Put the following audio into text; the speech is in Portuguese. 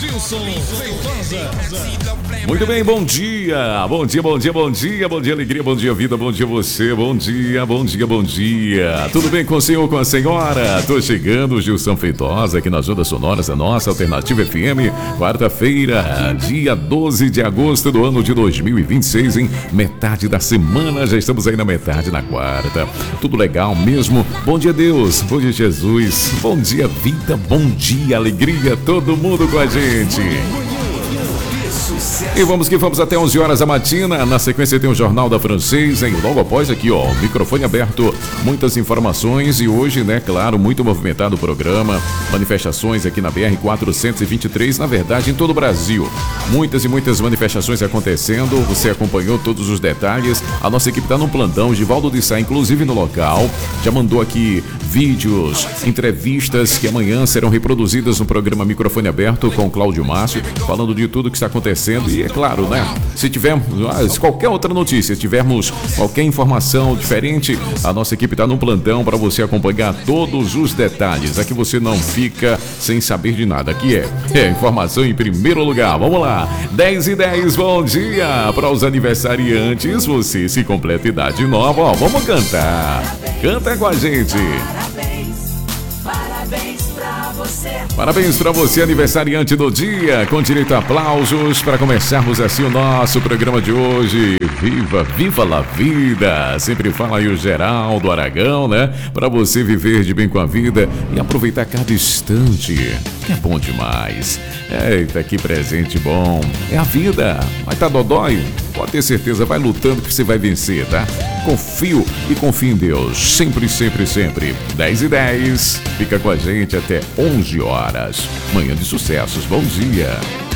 Gilson Feitosa. Muito bem, bom dia, bom dia, bom dia, bom dia, bom dia, alegria, bom dia, vida, bom dia você, bom dia, bom dia, bom dia. Tudo bem com o senhor, com a senhora? Tô chegando, Gilson Feitosa, aqui nas Ondas Sonoras da nossa Alternativa FM, quarta-feira, dia 12 de agosto do ano de 2026, em metade da semana, já estamos aí na metade, na quarta. Tudo legal mesmo? Bom dia, Deus, bom dia, Jesus, bom dia, vida, bom dia, alegria, todo mundo com a gente. E vamos que vamos até 11 horas da matina. Na sequência tem o Jornal da Francesa. E logo após aqui, ó, o microfone aberto, muitas informações. E hoje, né, claro, muito movimentado o programa. Manifestações aqui na BR-423, na verdade, em todo o Brasil. Muitas e muitas manifestações acontecendo. Você acompanhou todos os detalhes. A nossa equipe está no plantão. Givaldo de Sá, inclusive no local. Já mandou aqui vídeos, entrevistas que amanhã serão reproduzidas no programa Microfone Aberto com Cláudio Márcio, falando de tudo que está acontecendo. E é claro, né? Se tivermos qualquer outra notícia, tivermos qualquer informação diferente, a nossa equipe está no plantão para você acompanhar todos os detalhes. Aqui você não fica sem saber de nada. Aqui é informação em primeiro lugar. Vamos lá, 10h10, bom dia para os aniversariantes. Você se completa idade nova, ó, vamos cantar. Canta com a gente. Parabéns pra você, aniversariante do dia, com direito a aplausos para começarmos assim o nosso programa de hoje. Viva la vida! Sempre fala aí o Geraldo Aragão, né? Para você viver de bem com a vida e aproveitar cada instante, que é bom demais. Eita, que presente bom! É a vida, mas tá dodói? Pode ter certeza, vai lutando que você vai vencer, tá? Confio e confio em Deus, sempre, sempre, sempre. 10h10, fica com a gente até 11 horas. Manhã de sucessos, bom dia!